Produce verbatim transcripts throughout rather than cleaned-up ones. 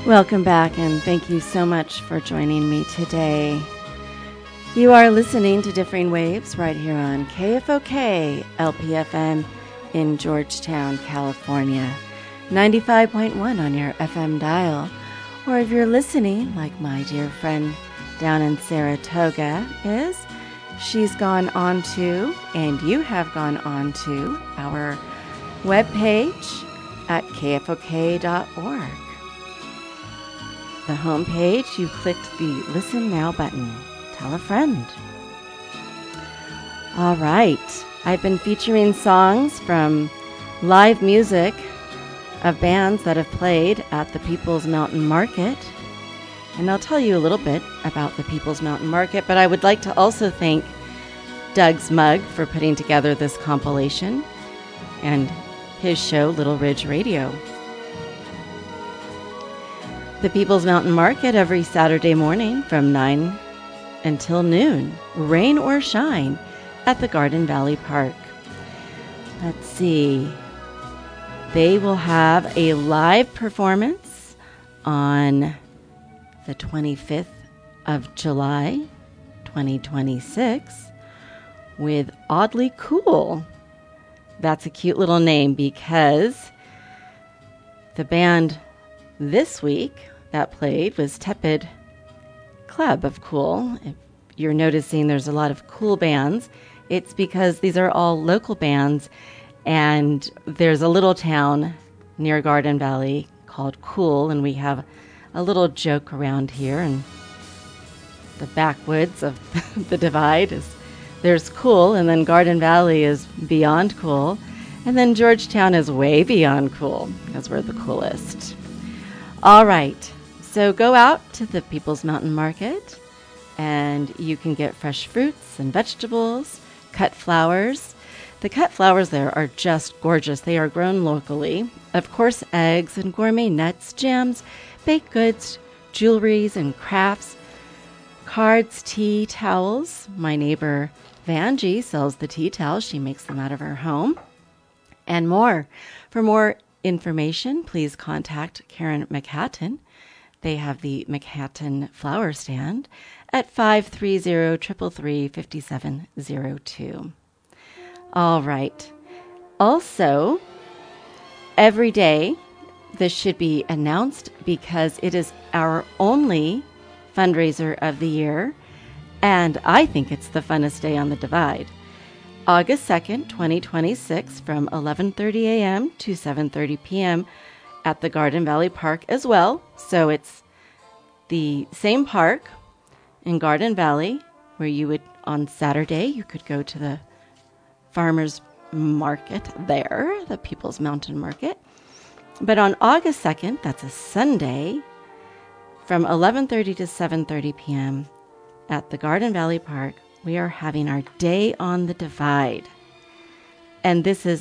Welcome back, and thank you so much for joining me today. You are listening to Differing Waves right here on K F O K L P F M in Georgetown, California, ninety-five point one on your F M dial. Or if you're listening, like my dear friend down in Saratoga is, she's gone on to, and you have gone on to, our webpage at K F O K dot org. The homepage, you clicked the Listen Now button. Tell a friend. All right. I've been featuring songs from live music of bands that have played at the People's Mountain Market. And I'll tell you a little bit about the People's Mountain Market, but I would like to also thank Doug's Mug for putting together this compilation and his show, Little Ridge Radio. The People's Mountain Market every Saturday morning from nine until noon, rain or shine, at the Garden Valley Park. Let's see. They will have a live performance on the twenty-fifth of July, twenty twenty-six, with Oddly Cool. That's a cute little name because the band this week that played was Tepid Club of Cool. If you're noticing there's a lot of cool bands, it's because these are all local bands, and there's a little town near Garden Valley called Cool, and we have a little joke around here, and the backwoods of the divide is there's Cool, and then Garden Valley is beyond cool, and then Georgetown is way beyond cool because we're the coolest. All right, so go out to the People's Mountain Market, and you can get fresh fruits and vegetables, cut flowers. The cut flowers there are just gorgeous. They are grown locally. Of course, eggs and gourmet nuts, jams, baked goods, jewelries and crafts, cards, tea, towels. My neighbor Vanjie sells the tea towels. She makes them out of her home, and more. For more information, please contact Karen McHatton. They have the McHatton Flower Stand at five three zero, three three three, five seven zero two. All right. Also, every day, this should be announced because it is our only fundraiser of the year, and I think it's the funnest day on the divide. August second, twenty twenty-six, from eleven thirty a.m. to seven thirty p.m. at the Garden Valley Park as well. So it's the same park in Garden Valley where you would, on Saturday, you could go to the farmers market there, the People's Mountain Market. But on August second, that's a Sunday, from eleven thirty to seven thirty p.m. at the Garden Valley Park, we are having our Day on the Divide. And this is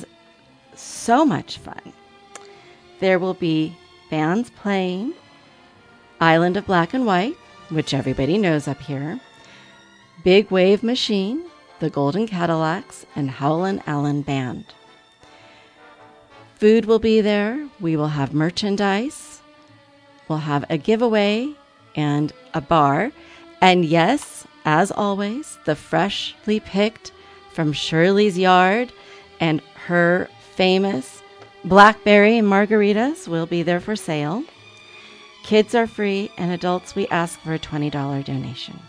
so much fun. There will be bands playing Island of Black and White, which everybody knows up here, Big Wave Machine, the Golden Cadillacs, and Howlin' Allen Band. Food will be there. We will have merchandise. We'll have a giveaway and a bar. And yes, as always, the freshly picked from Shirley's yard and her famous blackberry margaritas will be there for sale. Kids are free, and adults, we ask for a twenty dollars donation.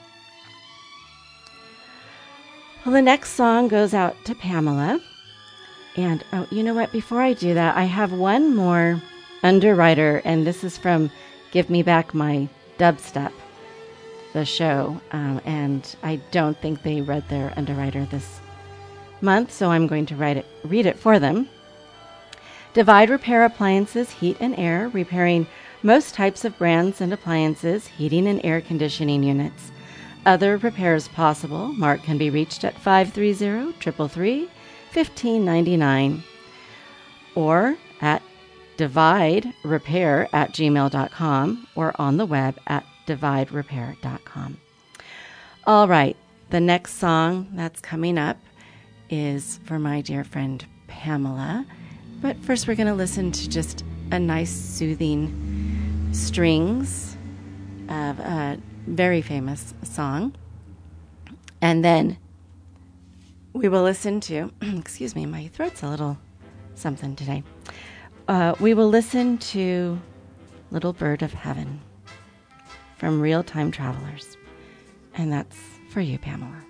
Well, the next song goes out to Pamela. And, oh, you know what? Before I do that, I have one more underwriter, and this is from Give Me Back My Dubstep, the show. Um, and I don't think they read their underwriter this month, so I'm going to write it, read it for them. Divide Repair Appliances, Heat and Air, repairing most types of brands and appliances, heating and air conditioning units. Other repairs possible. Mark can be reached at five three zero, three three three, one five nine nine or at divide repair at gmail dot com or on the web at divide repair dot com. All right, the next song that's coming up is for my dear friend Pamela. But first we're going to listen to just a nice soothing strings of a very famous song. And then we will listen to, excuse me, my throat's a little something today. Uh, we will listen to Little Bird of Heaven from Real Time Travelers. And that's for you, Pamela.